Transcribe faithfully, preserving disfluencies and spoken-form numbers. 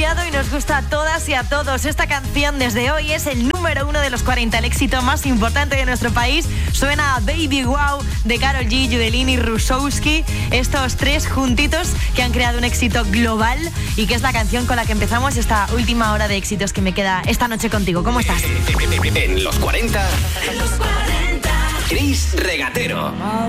cambiado y nos gusta a todas y a todos. Esta canción desde hoy es el número uno de los cuarenta, el éxito más importante de nuestro país. Suena a Baby Wow de Karol G, Yudelini y Rusowski. Estos tres juntitos que han creado un éxito global y que es la canción con la que empezamos esta última hora de éxitos que me queda esta noche contigo. ¿Cómo estás? En los cuarenta, Chris Regatero.